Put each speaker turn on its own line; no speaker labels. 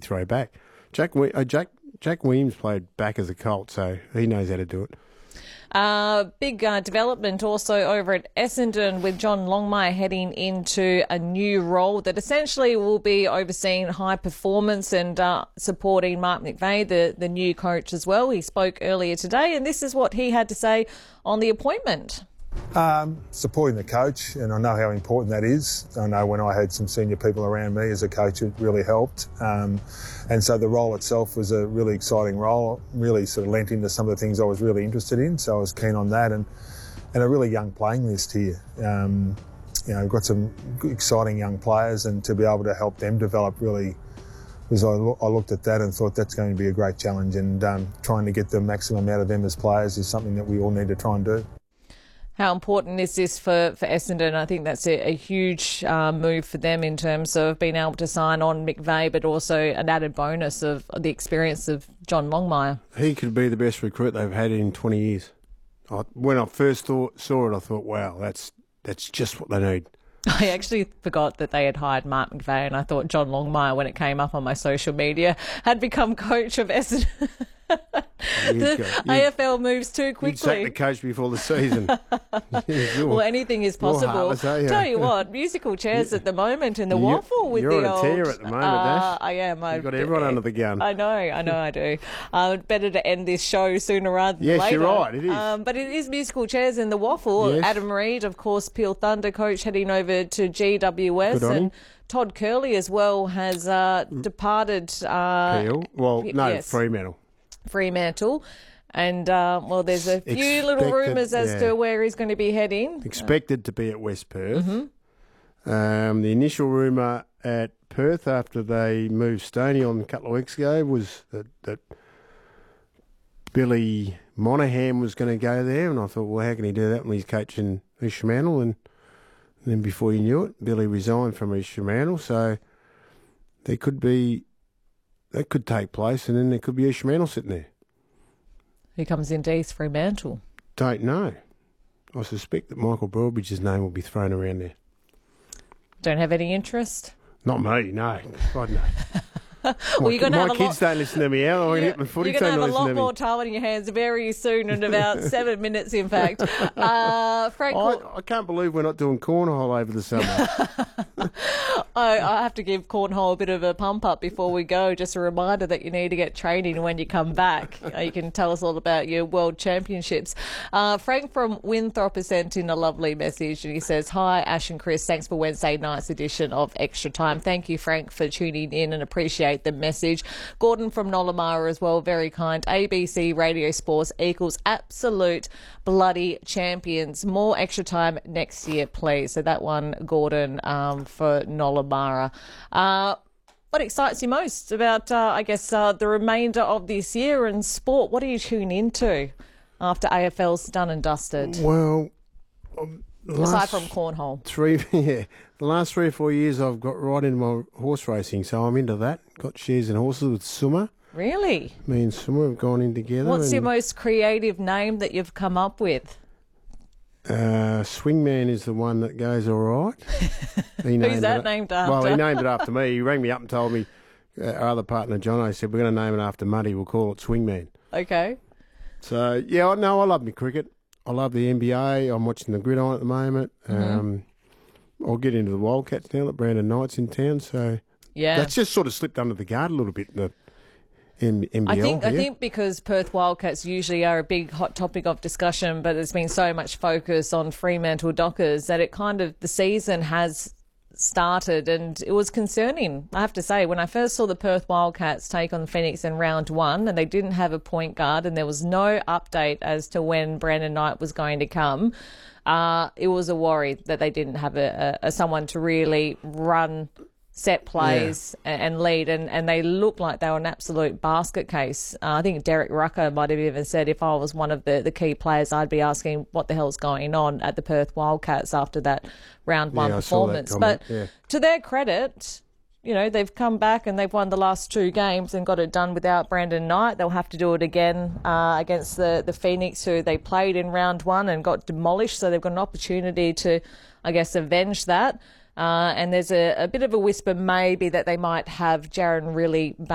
throw back. Jack Williams played back as a Colt, so he knows how to do it.
Big development also over at Essendon with John Longmire heading into a new role that essentially will be overseeing high performance and supporting Mark McVeigh, the new coach as well. He spoke earlier today, and this is what he had to say on the appointment.
Supporting the coach, and I know how important that is. I know when I had some senior people around me as a coach, it really helped. And so the role itself was a really exciting role, really sort of lent into some of the things I was really interested in, so I was keen on that, and a really young playing list here. We've got some exciting young players, and to be able to help them develop really was I looked at that and thought that's going to be a great challenge, and trying to get the maximum out of them as players is something that we all need to try and do.
How important is this for Essendon? I think that's a huge move for them in terms of being able to sign on McVeigh, but also an added bonus of the experience of John Longmire.
He could be the best recruit they've had in 20 years. When I first saw it, I thought, wow, that's just what they need.
I actually forgot that they had hired Mark McVeigh, and I thought John Longmire, when it came up on my social media, had become coach of Essendon. AFL moves too quickly.
You'd sack the coach before the season.
Well, anything is possible. Tell you what, musical chairs at the moment in the waffle with the old...
You're on a tear at the moment, Ash.
I am.
You've got everyone under the gun.
I know I do. Better to end this show sooner rather than later.
Yes, you're right, it is.
But it is musical chairs in the waffle. Yes. Adam Reid, of course, Peel Thunder coach, heading over to GWS.
Good on him.
Todd Curley as well has departed...
Peel? Well, no, yes.
Fremantle. And, there's a few little rumours as to where he's going to be heading.
Expected to be at West Perth. Mm-hmm. The initial rumour at Perth after they moved Stoney on a couple of weeks ago was that Billy Monahan was going to go there, and I thought, well, how can he do that when he's coaching East Fremantle? And then before you knew it, Billy resigned from East Fremantle, so that could take place, and then there could be East Fremantle sitting there.
Who comes into East Fremantle?
Don't know. I suspect that Michael Broadbridge's name will be thrown around there.
Don't have any interest?
Not me, no. God, no.
Well,
my kids don't listen to me out. I'm going to get my footy team to listen to me.
You're going to have a lot more time on your hands very soon, in about 7 minutes, in fact. Frank,
I can't believe we're not doing cornhole over the summer.
I have to give cornhole a bit of a pump up before we go. Just a reminder that you need to get training when you come back. You can tell us all about your World Championships. Frank from Winthrop has sent in a lovely message, and he says, "Hi, Ash and Chris. Thanks for Wednesday night's edition of Extra Time." Thank you, Frank, for tuning in and appreciate the message. Gordon from Nollamara as well, very kind. ABC Radio Sports equals absolute bloody champions. More Extra Time next year, please. So that one, Gordon, for Nollamara. What excites you most about, the remainder of this year in sport? What are you tuning into after AFL's done and dusted?
Well,
aside from cornhole.
The last 3 or 4 years I've got right into my horse racing, so I'm into that. Got shares in horses with Summer.
Really?
Me and Summer have gone in together.
What's your most creative name that you've come up with?
Swingman is the one that goes all right.
Who's that named after?
Well, he named it after me. He rang me up and told me, our other partner, John, I said, we're going to name it after Muddy. We'll call it Swingman.
Okay.
So, I love my cricket. I love the NBA. I'm watching the Gridiron at the moment. Mm-hmm. I'll get into the Wildcats now that Brandon Knight's in town. So that's just sort of slipped under the guard a little bit in the NBL.
I think because Perth Wildcats usually are a big hot topic of discussion, but there's been so much focus on Fremantle Dockers that the season has started, and it was concerning, I have to say. When I first saw the Perth Wildcats take on Phoenix in round 1, and they didn't have a point guard, and there was no update as to when Brandon Knight was going to come, it was a worry that they didn't have a someone to really run set plays and lead, and they looked like they were an absolute basket case. I think Derek Rucker might have even said, if I was one of the key players, I'd be asking what the hell's going on at the Perth Wildcats after that round 1 performance. But to their credit, they've come back and they've won the last 2 games and got it done without Brandon Knight. They'll have to do it again against the Phoenix, who they played in round 1 and got demolished. So they've got an opportunity to, avenge that. And there's a bit of a whisper maybe that they might have Jaron Riley back